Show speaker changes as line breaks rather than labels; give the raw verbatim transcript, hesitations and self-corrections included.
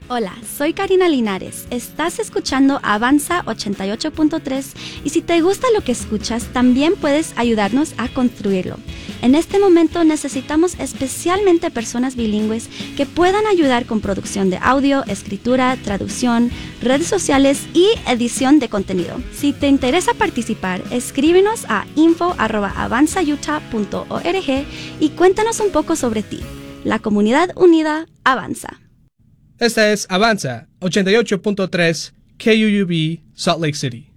Hola, soy Karina Linares. Estás escuchando Avanza ochenta y ocho punto tres y si te gusta lo que escuchas, también puedes ayudarnos a construirlo. En este momento necesitamos especialmente personas bilingües que puedan ayudar con producción de audio, escritura, traducción, redes sociales y edición de contenido. Si te interesa participar, escríbenos a info arroba avanza utah punto org y cuéntanos un poco sobre ti. La comunidad unida avanza.
Esta es Avanza ochenta y ocho punto tres K U U B Salt Lake City.